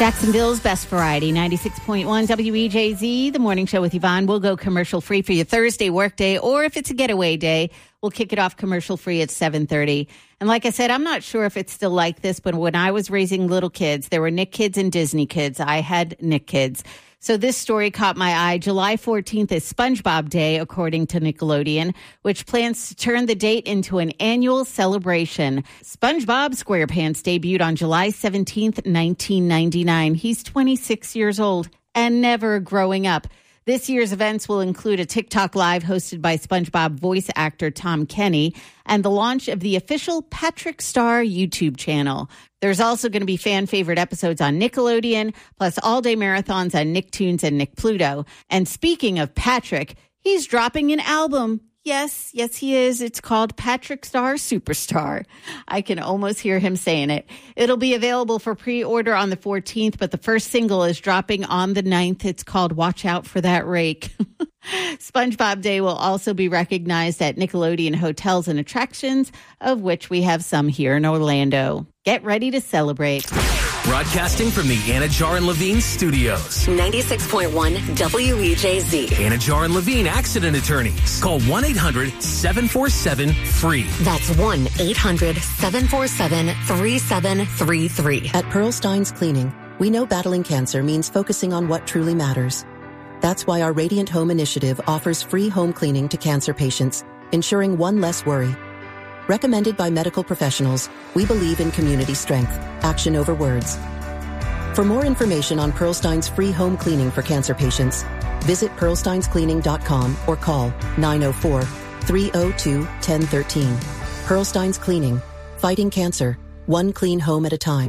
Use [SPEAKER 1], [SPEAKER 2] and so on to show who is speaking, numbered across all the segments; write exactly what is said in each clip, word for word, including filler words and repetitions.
[SPEAKER 1] Jacksonville's Best Variety, ninety-six point one W E J Z, the morning show with Yvonne. We'll go commercial free for your Thursday workday, or if it's a getaway day, we'll kick it off commercial free at seven thirty. And like I said, I'm not sure if it's still like this, but when I was raising little kids, there were Nick kids and Disney kids. I had Nick kids. So this story caught my eye. July fourteenth is SpongeBob Day, according to Nickelodeon, which plans to turn the date into an annual celebration. SpongeBob SquarePants debuted on July seventeenth, nineteen ninety-nine. He's twenty-six years old and never growing up. This year's events will include a TikTok Live hosted by SpongeBob voice actor Tom Kenny and the launch of the official Patrick Star YouTube channel. There's also going to be fan-favorite episodes on Nickelodeon, plus all-day marathons on Nicktoons and Nick Pluto. And speaking of Patrick, he's dropping an album. Yes, yes, he is. It's called Patrick Star Superstar. I can almost hear him saying it. It'll be available for pre-order on the fourteenth, but the first single is dropping on the ninth. It's called Watch Out for That Rake. SpongeBob Day will also be recognized at Nickelodeon hotels and attractions, of which we have some here in Orlando. Get ready to celebrate.
[SPEAKER 2] Broadcasting from the Anajar and Levine studios.
[SPEAKER 3] ninety-six point one W E J Z.
[SPEAKER 2] Anajar and Levine accident attorneys. Call one eight hundred seven four seven free.
[SPEAKER 3] That's one eight hundred seven four seven three seven three three.
[SPEAKER 4] At Pearl Stein's Cleaning, we know battling cancer means focusing on what truly matters. That's why our Radiant Home initiative offers free home cleaning to cancer patients, ensuring one less worry. Recommended by medical professionals, we believe in community strength, action over words. For more information on Pearl Stein's free home cleaning for cancer patients, visit pearl steins cleaning dot com or call nine oh four, three oh two, one oh one three. Pearl Stein's Cleaning, fighting cancer, one clean home at a time.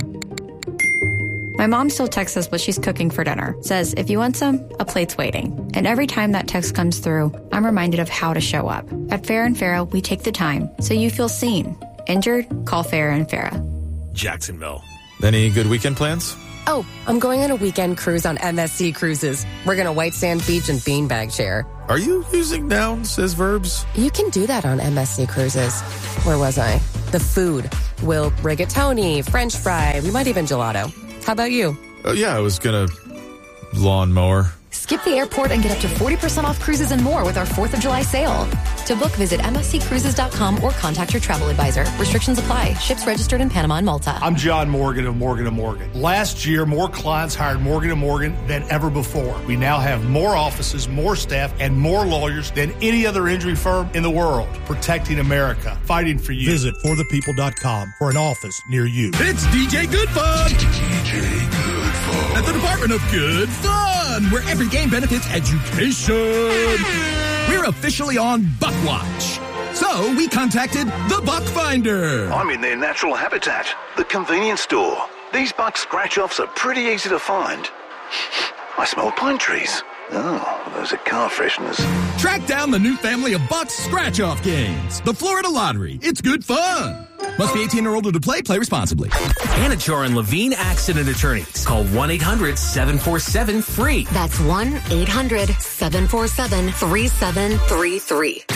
[SPEAKER 5] My mom still texts us what she's cooking for dinner. Says, if you want some, a plate's waiting. And every time that text comes through, I'm reminded of how to show up. At Farrah and Farrah, we take the time so you feel seen. Injured? Call Farrah and Farrah.
[SPEAKER 2] Jacksonville.
[SPEAKER 6] Any good weekend plans?
[SPEAKER 7] Oh, I'm going on a weekend cruise on M S C Cruises. We're going to White Sand Beach and beanbag share.
[SPEAKER 6] Are you using nouns as verbs?
[SPEAKER 7] You can do that on M S C Cruises. Where was I? The food. We'll rigatoni, French fry, we might even gelato. How about you?
[SPEAKER 6] Uh, yeah, I was going to lawnmower.
[SPEAKER 8] Skip the airport and get up to forty percent off cruises and more with our fourth of July sale. To book, visit M S C cruises dot com or contact your travel advisor. Restrictions apply. Ships registered in Panama and Malta.
[SPEAKER 9] I'm John Morgan of Morgan and Morgan. Last year, more clients hired Morgan and Morgan than ever before. We now have more offices, more staff, and more lawyers than any other injury firm in the world. Protecting America. Fighting for you.
[SPEAKER 10] Visit for the people dot com for an office near you.
[SPEAKER 11] It's D J Good Fun. D J Good Fun. At the Department of Good Fun, where every game benefits education. We're officially on Buck Watch. So we contacted the Buck Finder.
[SPEAKER 12] I'm in their natural habitat, the convenience store. These buck scratch-offs are pretty easy to find. I smell pine trees. Oh, those are car fresheners.
[SPEAKER 11] Track down the new family of Buck's scratch-off games. The Florida Lottery. It's good fun. Must be eighteen or older to play. Play responsibly.
[SPEAKER 2] Anajar and Levine accident attorneys. Call one eight hundred seven four seven free.
[SPEAKER 3] That's one eight hundred seven four seven three seven three three.